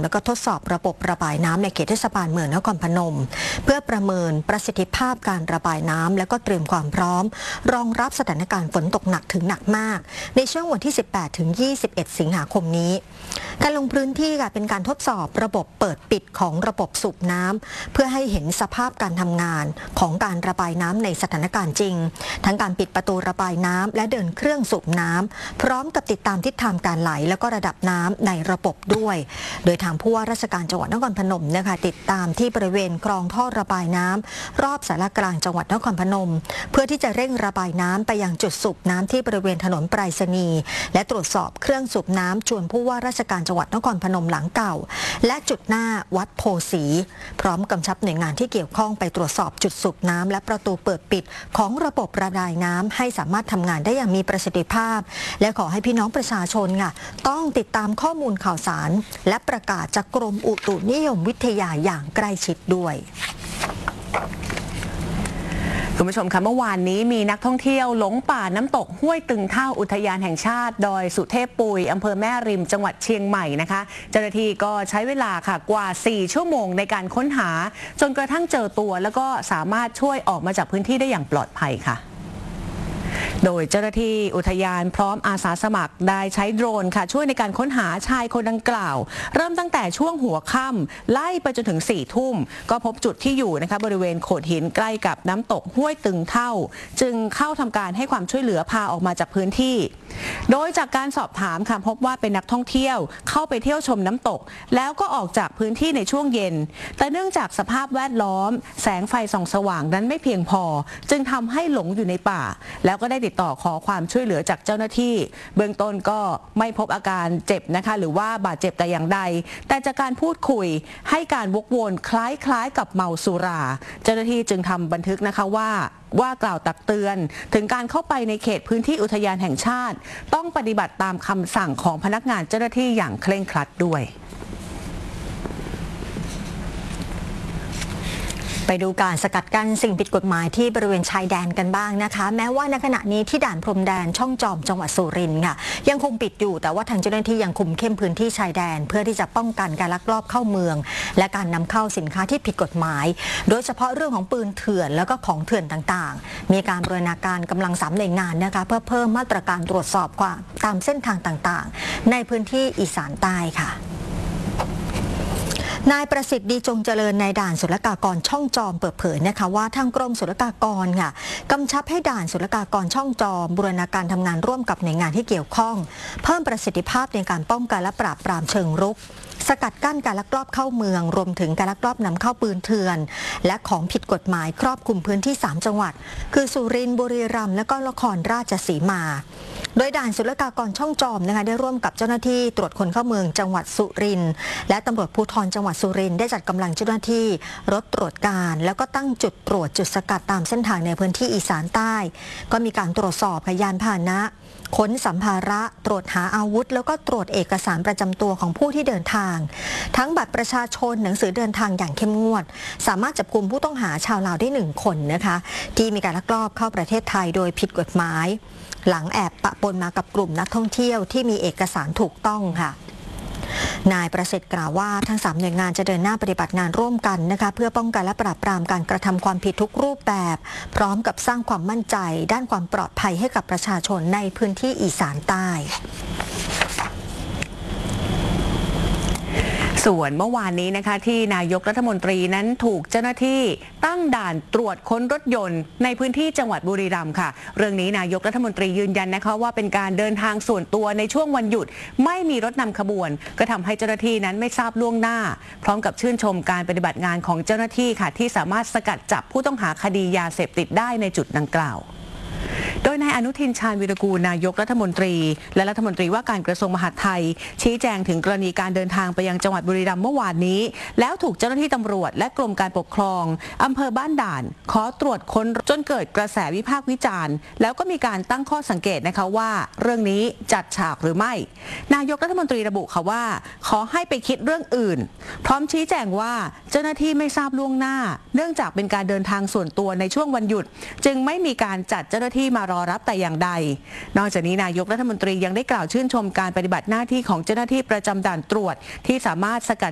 แล้วก็ทดสอบระบบระบายน้ำในเขตเทศบาลเมืองนครพนมเพื่อประเมินประสิทธิภาพการระบายน้ำและก็เตรียมความพร้อมรองรับสถานการณ์ฝนตกหนักถึงหนักมากในช่วงวันที่ 18 ถึง 21 สิงหาคมนี้การลงพื้นที่ค่ะเป็นการทดสอบระบบเปิดปิดของระบบสูบน้ำเพื่อให้เห็นสภาพการทำงานของการระบายน้ำในสถานการณ์จริงทั้งการปิดประตูระบายน้ำและเดินเครื่องสูบน้ำพร้อมกับติดตามทิศทางการไหลแล้วก็ระดับน้ำในระบบด้วยโดยทางผู้ว่าราชการจังหวัดนครพนมนะคะติดตามที่บริเวณคลองท่อระบายน้ำรอบสารกลางจังหวัดนครพนมเพื่อที่จะเร่งระบายน้ำไปยังจุดสูบน้ำที่บริเวณถนนไปรษณีย์และตรวจสอบเครื่องสูบน้ำชวนผู้ว่าราชการจังหวัดนครพนมหลังเก่าและจุดหน้าวัดโพสีพร้อมกำชับหน่วยงานที่เกี่ยวข้องไปตรวจสอบจุดสูบน้ำและประตูเปิดปิดของระบบระบายน้ำให้สามารถทำงานได้อย่างมีประสิทธิภาพและขอให้พี่น้องประชาชนค่ะต้องติดตามข้อมูลข่าวสารและประกาศจากกรมอุตุนิยมวิทยาอย่างใกล้ชิดด้วยคุณผู้ชมคะเมื่อวานนี้มีนักท่องเที่ยวหลงป่าน้ำตกห้วยตึงเท่าอุทยานแห่งชาติดอยสุเทพปุยอำเภอแม่ริมจังหวัดเชียงใหม่นะคะเจ้าหน้าที่ก็ใช้เวลาค่ะกว่า4 ชั่วโมงในการค้นหาจนกระทั่งเจอตัวแล้วก็สามารถช่วยออกมาจากพื้นที่ได้อย่างปลอดภัยค่ะโดยเจ้าหน้าที่อุทยานพร้อมอาสาสมัครได้ใช้โดรนค่ะช่วยในการค้นหาชายคนดังกล่าวเริ่มตั้งแต่ช่วงหัวค่ำไล่ไปจนถึง4 ทุ่มก็พบจุดที่อยู่นะคะบริเวณโขดหินใกล้กับน้ำตกห้วยตึงเท่าจึงเข้าทำการให้ความช่วยเหลือพาออกมาจากพื้นที่โดยจากการสอบถามค่ะพบว่าเป็นนักท่องเที่ยวเข้าไปเที่ยวชมน้ำตกแล้วก็ออกจากพื้นที่ในช่วงเย็นแต่เนื่องจากสภาพแวดล้อมแสงไฟส่องสว่างนั้นไม่เพียงพอจึงทำให้หลงอยู่ในป่าแล้วก็ได้ติดต่อขอความช่วยเหลือจากเจ้าหน้าที่เบื้องต้นก็ไม่พบอาการเจ็บนะคะหรือว่าบาดเจ็บแต่อย่างใดแต่จากการพูดคุยให้การวกวนคล้ายๆกับเมาสุราเจ้าหน้าที่จึงทำบันทึกนะคะว่ากล่าวตักเตือนถึงการเข้าไปในเขตพื้นที่อุทยานแห่งชาติต้องปฏิบัติตามคำสั่งของพนักงานเจ้าหน้าที่อย่างเคร่งครัดด้วยไปดูการสกัดกั้นสิ่งผิดกฎหมายที่บริเวณชายแดนกันบ้างนะคะแม้ว่าในขณะนี้ที่ด่านพรมแดนช่องจอมจังหวัดสุรินทร์ค่ะยังคงปิดอยู่แต่ว่าทางเจ้าหน้าที่ยังคุมเข้มพื้นที่ชายแดนเพื่อที่จะป้องกันการลักลอบเข้าเมืองและการนำเข้าสินค้าที่ผิดกฎหมายโดยเฉพาะเรื่องของปืนเถื่อนแล้วก็ของเถื่อนต่างๆมีการบูรณาการกำลัง3 หน่วยงานนะคะเพื่อเพิ่มมาตรการตรวจสอบความตามเส้นทางต่างๆในพื้นที่อีสานใต้ค่ะนายประสิทธิ์ดีจงเจริญในด่านศุลกากรช่องจอมเปิดเผยนะคะว่าทางกรมศุลกากรค่ะกำชับให้ด่านศุลกากรช่องจอมบูรณาการทำงานร่วมกับหน่วยงานที่เกี่ยวข้องเพิ่มประสิทธิภาพในการป้องกันและปราบปรามเชิงรุกสกัดกั้นการลักลอบเข้าเมืองรวมถึงการลักลอบนำเข้าปืนเถื่อนและของผิดกฎหมายครอบคลุมพื้นที่3 จังหวัดคือสุรินทร์บุรีรัมย์และก็นครราชสีมาโดยด่านศุลกากรช่องจอมนะคะได้ร่วมกับเจ้าหน้าที่ตรวจคนเข้าเมืองจังหวัดสุรินทร์และตำรวจภูธรจังหวัดสุรินทร์ได้จัดกำลังเจ้าหน้าที่รถตรวจการแล้วก็ตั้งจุดตรวจจุดสกัดตามเส้นทางในพื้นที่อีสานใต้ก็มีการตรวจสอบพยานพาหนะค้นสัมภาระตรวจหาอาวุธแล้วก็ตรวจเอกสารประจำตัวของผู้ที่เดินทางทั้งบัตรประชาชนหนังสือเดินทางอย่างเข้มงวดสามารถจับกุมผู้ต้องหาชาวลาวได้1 คนนะคะที่มีการลักลอบเข้าประเทศไทยโดยผิดกฎหมายหลังแอบปะปนมากับกลุ่มนักท่องเที่ยวที่มีเอกสารถูกต้องค่ะนายประสิทธิ์กล่าวว่าทั้ง3 หน่วยงานจะเดินหน้าปฏิบัติงานร่วมกันนะคะเพื่อป้องกันและปราบปรามการกระทำความผิดทุกรูปแบบพร้อมกับสร้างความมั่นใจด้านความปลอดภัยให้กับประชาชนในพื้นที่อีสานใต้ส่วนเมื่อวานนี้นะคะที่นายกรัฐมนตรีนั้นถูกเจ้าหน้าที่ตั้งด่านตรวจค้นรถยนต์ในพื้นที่จังหวัดบุรีรัมย์ค่ะเรื่องนี้นายกรัฐมนตรียืนยันนะคะว่าเป็นการเดินทางส่วนตัวในช่วงวันหยุดไม่มีรถนำขบวนก็ทำให้เจ้าหน้าที่นั้นไม่ทราบล่วงหน้าพร้อมกับชื่นชมการปฏิบัติงานของเจ้าหน้าที่ค่ะที่สามารถสกัดจับผู้ต้องหาคดียาเสพติดได้ในจุดดังกล่าวโดยนายอนุทินชาญวีรกูลนายกรัฐมนตรีและรัฐมนตรีว่าการกระทรวงมหาดไทยชี้แจงถึงกรณีการเดินทางไปยังจังหวัดบุรีรัมย์เมื่อวานนี้แล้วถูกเจ้าหน้าที่ตำรวจและกรมการปกครองอำเภอบ้านด่านขอตรวจค้นจนเกิดกระแสวิพากษ์วิจารณ์แล้วก็มีการตั้งข้อสังเกตนะคะว่าเรื่องนี้จัดฉากหรือไม่นายกรัฐมนตรีระบุค่ะว่าขอให้ไปคิดเรื่องอื่นพร้อมชี้แจงว่าเจ้าหน้าที่ไม่ทราบล่วงหน้าเนื่องจากเป็นการเดินทางส่วนตัวในช่วงวันหยุดจึงไม่มีการจัดเจ้าหน้าที่มารอรับแต่อย่างใดนอกจากนี้นายกรัฐมนตรียังได้กล่าวชื่นชมการปฏิบัติหน้าที่ของเจ้าหน้าที่ประจำด่านตรวจที่สามารถสกัด